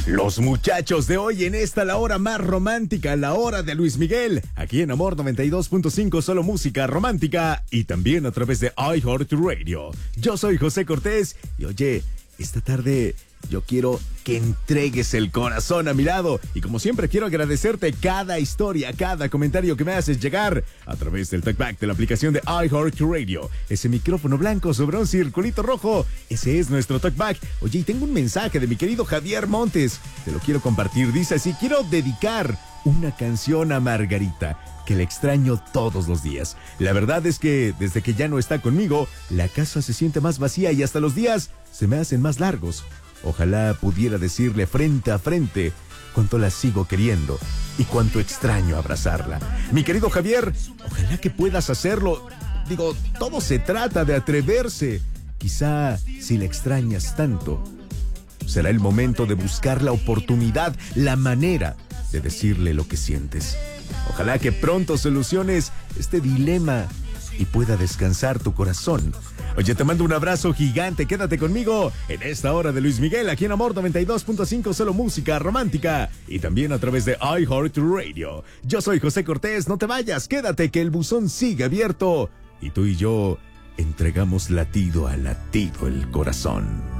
Los muchachos de hoy en esta la hora más romántica, la hora de Luis Miguel, aquí en Amor 92.5, solo música romántica y también a través de iHeartRadio. Yo soy José Cortés y oye, esta tarde yo quiero que entregues el corazón a mi lado y como siempre quiero agradecerte cada historia, cada comentario que me haces llegar a través del talkback de la aplicación de iHeartRadio. Ese micrófono blanco sobre un circulito rojo, ese es nuestro talkback. Oye, y tengo un mensaje de mi querido Javier Montes, te lo quiero compartir, dice así: quiero dedicar una canción a Margarita, que le extraño todos los días. La verdad es que desde que ya no está conmigo, la casa se siente más vacía y hasta los días se me hacen más largos. Ojalá pudiera decirle frente a frente cuánto la sigo queriendo y cuánto extraño abrazarla. Mi querido Javier, ojalá que puedas hacerlo. Digo, todo se trata de atreverse. Quizá si la extrañas tanto, será el momento de buscar la oportunidad, la manera de decirle lo que sientes. Ojalá que pronto soluciones este dilema y pueda descansar tu corazón. Oye, te mando un abrazo gigante, quédate conmigo en esta hora de Luis Miguel, aquí en Amor 92.5, solo música romántica y también a través de iHeartRadio. Yo soy José Cortés, no te vayas, quédate que el buzón sigue abierto y tú y yo entregamos latido a latido el corazón.